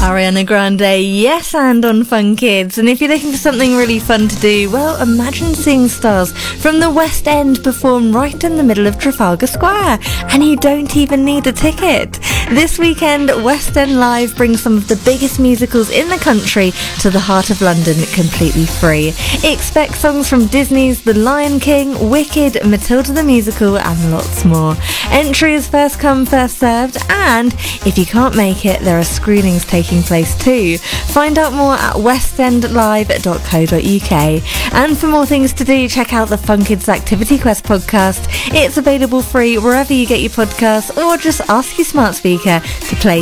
Ariana Grande, Yes and on Fun Kids. And if you're looking for something really fun to do, well, imagine seeing stars from the West End perform right in the middle of Trafalgar Square, and you don't even need a ticket. This weekend, West End Live brings some of the biggest musicals in the country to the heart of London completely free. Expect songs from Disney's The Lion King, Wicked, Matilda the Musical, and lots more. Entry is first come, first served, and if you can't make it, there are screenings taking place too. Find out more at westendlive.co.uk. And for more things to do, check out the Fun Kids Activity Quest podcast. It's available free wherever you get your podcasts, or just ask your smart speaker to play